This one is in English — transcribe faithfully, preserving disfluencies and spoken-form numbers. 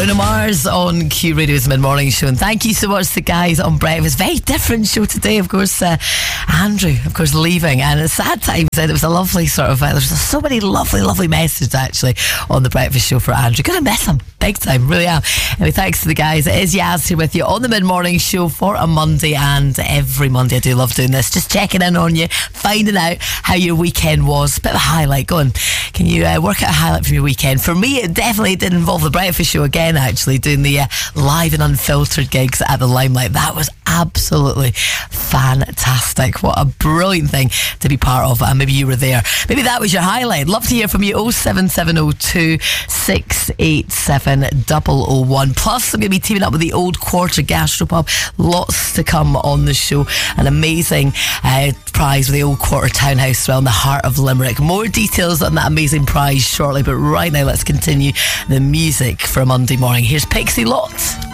Bruno Mars on Q Radio's Mid-Morning Show, and thank you so much to the guys on Breakfast. Very different show today, of course. uh, Andrew, of course, leaving, and at sad times, and it was a lovely sort of uh, there's so many lovely lovely messages actually on the Breakfast Show for Andrew. Gonna miss him big time, really am. Anyway, thanks to the guys. It is Yaz here with you on the Mid-Morning Show for a Monday, and every Monday I do love doing this, just checking in on you, finding out how your weekend was. Bit of a highlight. Go on, can you uh, work out a highlight from your weekend? For me, it definitely did involve the Breakfast Show again, actually, doing the uh, live and unfiltered gigs at the Limelight. That was absolutely fantastic. What a brilliant thing to be part of, and maybe you were there. Maybe that was your highlight. Love to hear from you. oh seven seven oh two, six eight seven, zero zero one. Plus, I'm going to be teaming up with the Old Quarter Gastropub. Lots to come on the show. An amazing uh, prize with the Old Quarter Townhouse around the heart of Limerick. More details on that amazing prize shortly, but right now let's continue the music for a Monday morning. Here's Pixie Lott.